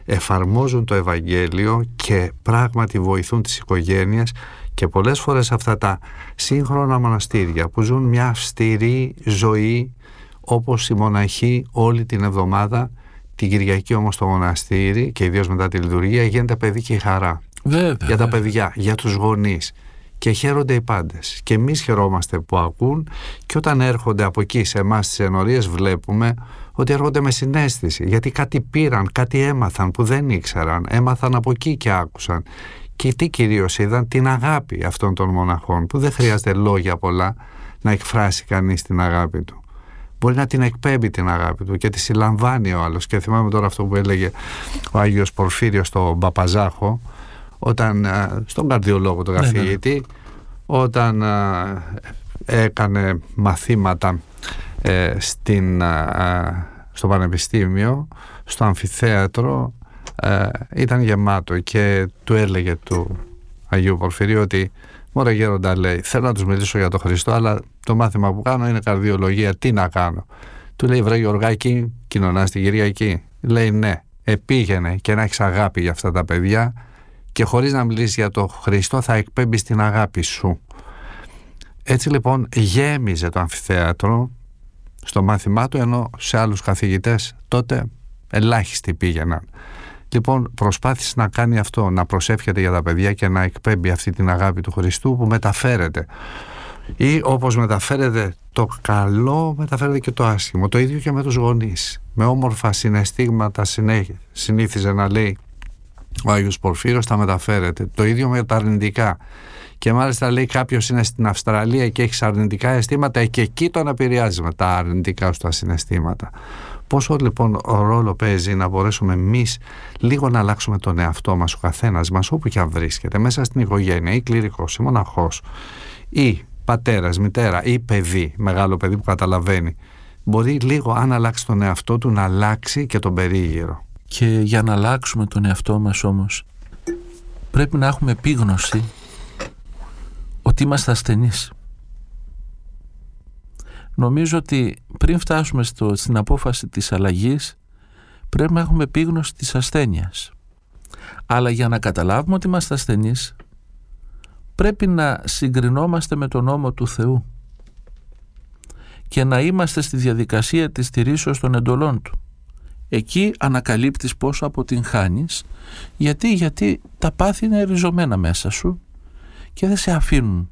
εφαρμόζουν το Ευαγγέλιο και πράγματι βοηθούν τις οικογένειες. Και πολλές φορές αυτά τα σύγχρονα μοναστήρια που ζουν μια αυστηρή ζωή, όπως οι μοναχοί όλη την εβδομάδα, την Κυριακή όμως στο μοναστήρι και ιδίως μετά τη λειτουργία γίνεται παιδική χαρά. Βέβαια, για τα παιδιά, για τους γονείς, και χαίρονται οι πάντες. Και εμείς χαιρόμαστε που ακούν, και όταν έρχονται από εκεί σε εμάς τις ενορίες βλέπουμε ότι έρχονται με συναίσθηση, γιατί κάτι πήραν, κάτι έμαθαν που δεν ήξεραν, έμαθαν από εκεί και άκουσαν. Και τι κυρίως είδαν? Την αγάπη αυτών των μοναχών, που δεν χρειάζεται λόγια πολλά να εκφράσει κανείς την αγάπη του. Μπορεί να την εκπέμπει την αγάπη του και τη συλλαμβάνει ο άλλος. Και θυμάμαι τώρα αυτό που έλεγε ο Άγιος Πορφύριος στον Παπαζάχο, όταν, στον καρδιολόγο τον καθηγητή, όταν έκανε μαθήματα στο πανεπιστήμιο, στο αμφιθέατρο, ήταν γεμάτο και του έλεγε του Αγίου Πορφυρίου ότι «Μωρέ γέροντα», λέει, «θέλω να τους μιλήσω για τον Χριστό, αλλά το μάθημα που κάνω είναι καρδιολογία, τι να κάνω?» Του λέει «Βρε Γεωργάκη, κοινωνάς την Κυριακή?» Λέει «Ναι». Πήγαινε και να έχεις αγάπη για αυτά τα παιδιά, και χωρίς να μιλήσεις για τον Χριστό θα εκπέμπεις την αγάπη σου. Έτσι λοιπόν γέμιζε το αμφιθέατρο στο μάθημά του, ενώ σε άλλους καθηγητές τότε ελάχιστοι πήγαιναν. Λοιπόν, προσπάθησε να κάνει αυτό, να προσεύχεται για τα παιδιά και να εκπέμπει αυτή την αγάπη του Χριστού που μεταφέρεται. Ή όπως μεταφέρεται το καλό, μεταφέρεται και το άσχημο. Το ίδιο και με τους γονείς. Με όμορφα συναισθήματα συνήθιζε να λέει ο Άγιος Πορφύρος, τα μεταφέρεται. Το ίδιο με τα αρνητικά. Και μάλιστα λέει κάποιος είναι στην Αυστραλία και έχει αρνητικά αισθήματα, και εκεί τον επηρεάζει με τα αρνητικά σου τα συναισθήματα. Πόσο λοιπόν ρόλο παίζει να μπορέσουμε εμείς λίγο να αλλάξουμε τον εαυτό μας, ο καθένας μας, όπου και αν βρίσκεται, μέσα στην οικογένεια, ή κληρικός, ή μοναχός, ή πατέρας, μητέρα, ή παιδί, μεγάλο παιδί που καταλαβαίνει. Μπορεί λίγο, αν αλλάξει τον εαυτό του, να αλλάξει και τον περίγυρο. Και για να αλλάξουμε τον εαυτό μας όμως, πρέπει να έχουμε επίγνωση ότι είμαστε ασθενείς. Νομίζω ότι πριν φτάσουμε στην απόφαση της αλλαγής, πρέπει να έχουμε επίγνωση της ασθένειας. Αλλά για να καταλάβουμε ότι είμαστε ασθενείς, πρέπει να συγκρινόμαστε με τον νόμο του Θεού και να είμαστε στη διαδικασία της τηρήσεως των εντολών Του. Εκεί ανακαλύπτεις πόσο αποτυγχάνεις, γιατί τα πάθη είναι ριζωμένα μέσα σου και δεν σε αφήνουν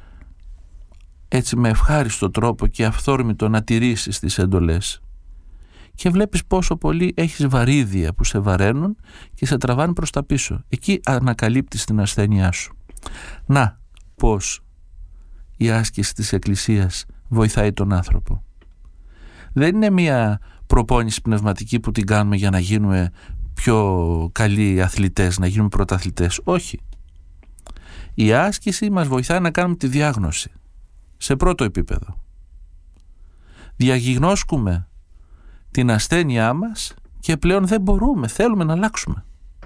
έτσι με ευχάριστο τρόπο και αυθόρμητο να τηρήσεις τις εντολές, και βλέπεις πόσο πολύ έχεις βαρύδια που σε βαραίνουν και σε τραβάνε προς τα πίσω. Εκεί ανακαλύπτεις την ασθένειά σου. Να πως η άσκηση της Εκκλησίας βοηθάει τον άνθρωπο. Δεν είναι μια προπόνηση πνευματική που την κάνουμε για να γίνουμε πιο καλοί αθλητές, να γίνουμε πρωταθλητές. Όχι. Η άσκηση μας βοηθάει να κάνουμε τη διάγνωση σε πρώτο επίπεδο. Διαγνώσκουμε την ασθένειά μας και πλέον δεν μπορούμε, θέλουμε να αλλάξουμε.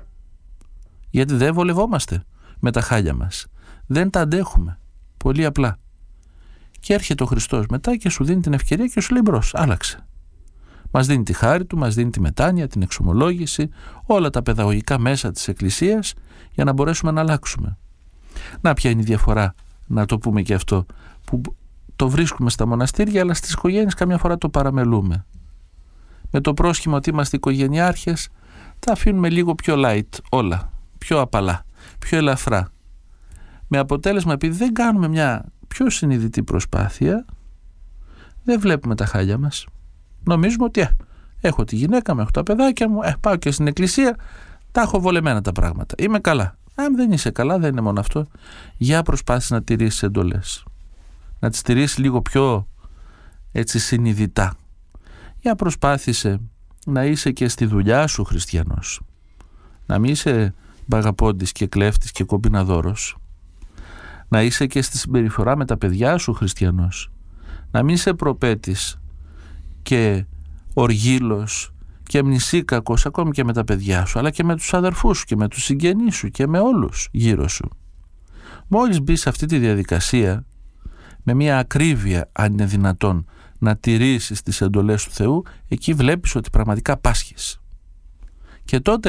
Γιατί δεν βολευόμαστε με τα χάλια μας. Δεν τα αντέχουμε. Πολύ απλά. Και έρχεται ο Χριστός μετά και σου δίνει την ευκαιρία και σου λέει μπρος, άλλαξε. Μας δίνει τη χάρη Του, μας δίνει τη μετάνοια, την εξομολόγηση, όλα τα παιδαγωγικά μέσα της Εκκλησίας για να μπορέσουμε να αλλάξουμε. Να ποια είναι η διαφορά, να το πούμε και αυτό, που το βρίσκουμε στα μοναστήρια, αλλά στις οικογένειες καμιά φορά το παραμελούμε. Με το πρόσχημα ότι είμαστε οικογενειάρχες, τα αφήνουμε λίγο πιο light όλα, πιο απαλά, πιο ελαφρά. Με αποτέλεσμα, επειδή δεν κάνουμε μια πιο συνειδητή προσπάθεια, δεν βλέπουμε τα χάλια μας. Νομίζουμε ότι έχω τη γυναίκα μου, έχω τα παιδάκια μου, πάω και στην εκκλησία, τα έχω βολεμένα τα πράγματα. Είμαι καλά. Αν δεν είσαι καλά, δεν είναι μόνο αυτό. Για προσπάθησε να τηρήσεις εντολές. Να τις τηρήσεις λίγο πιο έτσι συνειδητά. Για προσπάθησε να είσαι και στη δουλειά σου χριστιανός. Να μην είσαι μπαγαπόντης και κλέφτης και κομπιναδόρος. Να είσαι και στη συμπεριφορά με τα παιδιά σου χριστιανός. Να μην είσαι προπέτης και οργήλος και μνησίκακος ακόμη και με τα παιδιά σου, αλλά και με τους αδερφούς σου και με τους συγγενείς σου και με όλους γύρω σου. Μόλις μπεις σε αυτή τη διαδικασία με μια ακρίβεια, αν είναι δυνατόν, να τηρήσεις τις εντολές του Θεού, εκεί βλέπεις ότι πραγματικά πάσχεις. Και τότε